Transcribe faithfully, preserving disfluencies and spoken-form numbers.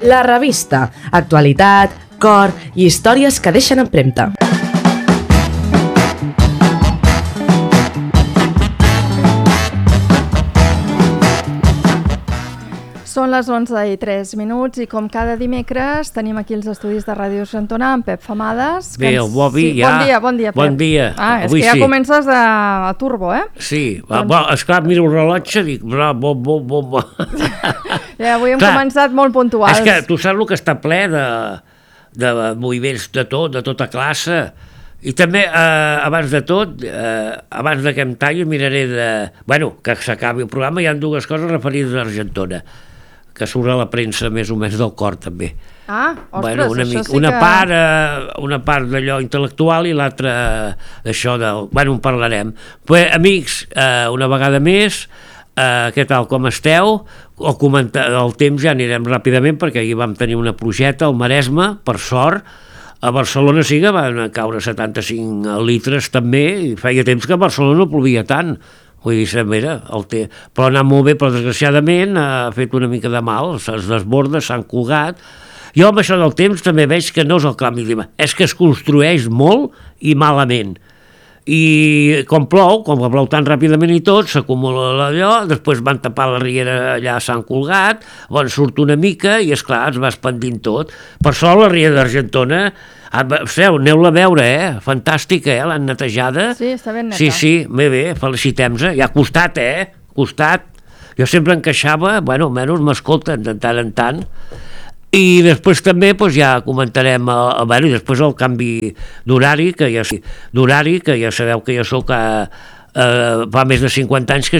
La Revista. Actualitat, cor i històries que deixen empremta. Són les onze i tres minuts i com cada dimecres tenim aquí els estudis de Ràdio Argentona amb Pep Famades. Bé, el Bobi sí, ja... Bon dia, bon dia, Pep. Bon dia. Ah, és Avui que ja sí. comences a, a turbo, eh? Sí, va, va, esclar, miro el rellotge i dic, bla, bo, bo, bo, bo. Ja, avui hem Clar, començat molt puntuals. És que tu saps el que està ple de, de moviments de tot, de tota classe. I també, eh, abans de tot, eh, abans de que em talli, miraré de... Bueno, que s'acabi el programa, hi ha dues coses referides a Argentona, que surt a la premsa més o menys del cor, també. Ah, ostres, bueno, una això mica, sí una que... part, eh, una part d'allò intel·lectual i l'altra d'això del... Bueno, en parlarem. Pues, amics, eh, una vegada més, eh, què tal, com esteu? El, comentar, el temps ja anirem ràpidament, perquè ahir vam tenir una plugeta al Maresme, per sort. A Barcelona sí que van caure setanta-cinc litres també, i feia temps que a Barcelona no plovia tant. Vull dir, mira, el té... però ha anat molt bé, però desgraciadament ha fet una mica de mal, es desborda, s'han colgat. Jo amb això del temps també veig que no és el canvi climàtic, és que es construeix molt i malament. I com plou, com que plou tan ràpidament i tot, s'acumula allò, després van tapar la riera allà, s'han colgat, llavors surt una mica i, esclar, es va expandint tot. Per sort la riera d'Argentona, feu, aneu-la a veure, eh? Fantàstica, eh? L'han netejada. Sí, està ben neta. Sí, sí, bé, bé, felicitem-se. Ja ha costat, eh? Costat. Jo sempre em queixava, bueno, almenys m'escolten de tant en tant. I després també doncs, ja comentarem el, el, bueno, i després el canvi d'horari, que ja d'horari, que ja sabeu que jo soc a, a, fa més de cinquanta anys que